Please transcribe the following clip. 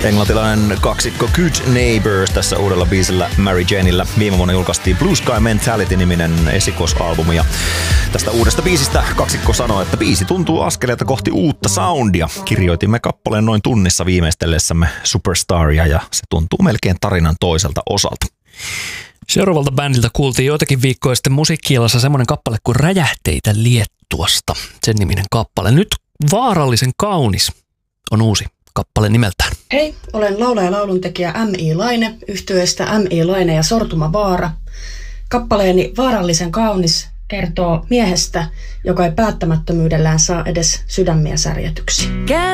Englantilainen kaksikko Good Neighbors tässä uudella biisillä Mary Janeillä. Viime vuonna julkaistiin Blue Sky Mentality-niminen esikoisalbumi. Ja tästä uudesta biisistä kaksikko sanoi, että biisi tuntuu askeleita kohti uutta soundia. Kirjoitimme kappaleen noin tunnissa viimeistellessämme Superstaria ja se tuntuu melkein tarinan toiselta osalta. Seuraavalta bändiltä kuultiin joitakin viikkoja sitten musiikki-ilassa semmoinen kappale kuin Räjähteitä Liettuasta. Sen niminen kappale. Nyt Vaarallisen kaunis on uusi kappale nimeltään. Hei, olen laulaja ja lauluntekijä M.I. Laine, yhtyeestä M.I. Laine ja Sortuma Vaara. Kappaleeni Vaarallisen kaunis kertoo miehestä, joka ei päättämättömyydellään saa edes sydämiä särjetyksi.